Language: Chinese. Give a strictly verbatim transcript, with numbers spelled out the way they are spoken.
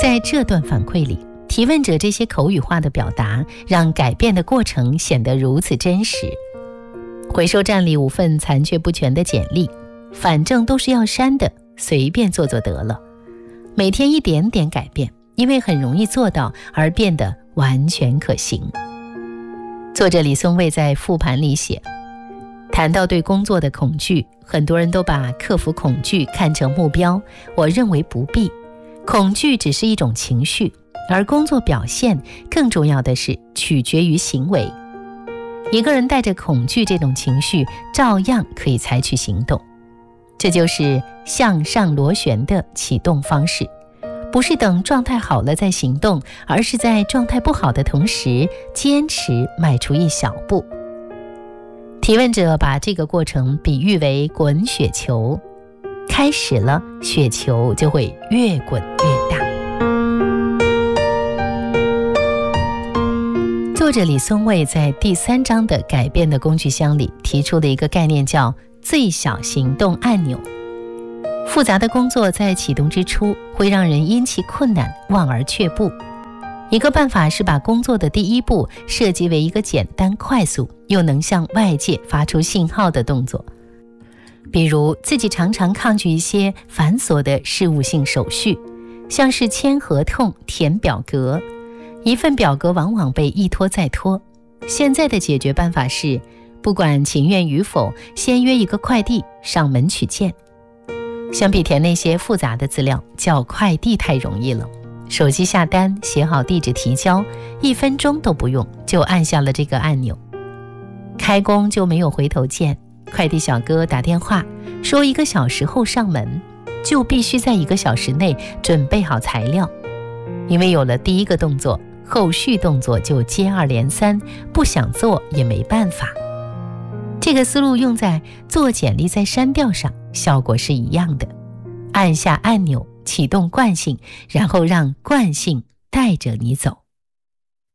在这段反馈里，提问者这些口语化的表达让改变的过程显得如此真实。回收站里五份残缺不全的简历，反正都是要删的，随便做做得了。每天一点点改变，因为很容易做到而变得完全可行。作者李松蔚在复盘里写，谈到对工作的恐惧，很多人都把克服恐惧看成目标，我认为不必。恐惧只是一种情绪，而工作表现更重要的是取决于行为。一个人带着恐惧这种情绪，照样可以采取行动。这就是向上螺旋的启动方式，不是等状态好了再行动，而是在状态不好的同时，坚持迈出一小步。提问者把这个过程比喻为滚雪球，开始了，雪球就会越滚越大。作者李松蔚在第三章的改变的工具箱里提出的一个概念叫最小行动按钮。复杂的工作在启动之初会让人因其困难望而却步，一个办法是把工作的第一步设计为一个简单快速又能向外界发出信号的动作。比如自己常常抗拒一些繁琐的事务性手续，像是签合同、填表格，一份表格往往被一拖再拖。现在的解决办法是，不管情愿与否，先约一个快递上门取件。相比填那些复杂的资料，叫快递太容易了。手机下单，写好地址提交，一分钟都不用就按下了这个按钮。开工就没有回头箭，快递小哥打电话说一个小时后上门，就必须在一个小时内准备好材料。因为有了第一个动作，后续动作就接二连三，不想做也没办法。这个思路用在做简历再删掉上，效果是一样的。按下按钮，启动惯性，然后让惯性带着你走。